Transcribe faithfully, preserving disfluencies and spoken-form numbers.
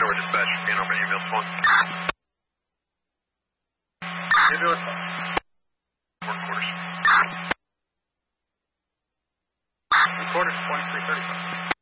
Hanover dispatch, Hanover ambulance one. Ambulance one. Four quarters. Two quarters, twenty-three thirty-five.